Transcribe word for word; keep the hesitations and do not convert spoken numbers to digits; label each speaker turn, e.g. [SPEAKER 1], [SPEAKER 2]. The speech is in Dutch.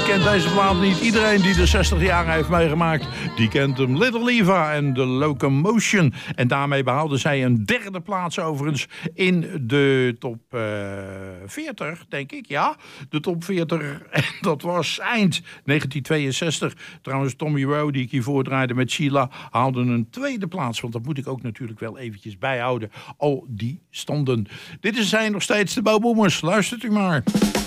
[SPEAKER 1] kent deze plaat niet. Iedereen die de zestig jaar heeft meegemaakt, die kent hem. Little Eva en The Locomotion. En daarmee behaalden zij een derde plaats overigens in de top uh, veertig, denk ik. Ja, de top veertig. En dat was eind negentien tweeënzestig. Trouwens, Tommy Rowe, die ik hiervoor draaide met Sheila, haalde een tweede plaats. Want dat moet ik ook natuurlijk wel eventjes bijhouden. Al die standen. Dit zijn nog steeds de Bo Boomers. Luistert u maar.